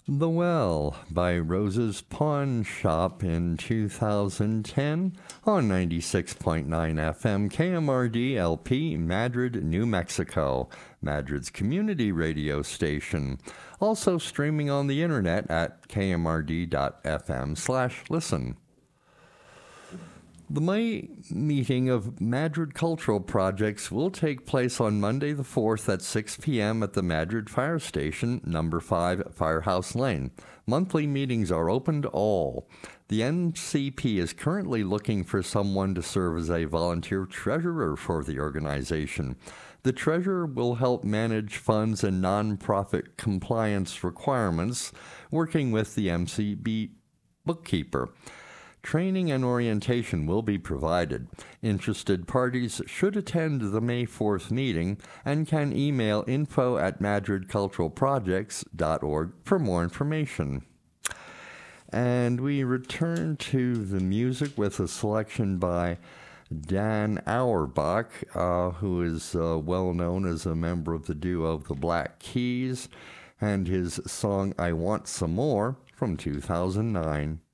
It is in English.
The Well by Rose's Pawn Shop in 2010 on 96.9 FM KMRD LP, Madrid, New Mexico, Madrid's community radio station. Also streaming on the internet at kmrd.fm/listen. The May meeting of Madrid Cultural Projects will take place on Monday the 4th at 6 p.m. at the Madrid Fire Station, number 5, Firehouse Lane. Monthly meetings are open to all. The MCP is currently looking for someone to serve as a volunteer treasurer for the organization. The treasurer will help manage funds and nonprofit compliance requirements, working with the MCB bookkeeper. Training and orientation will be provided. Interested parties should attend the May 4th meeting and can email info@madridculturalprojects.org for more information. And we return to the music with a selection by Dan Auerbach, who is well known as a member of the duo The Black Keys, and his song I Want Some More from 2009.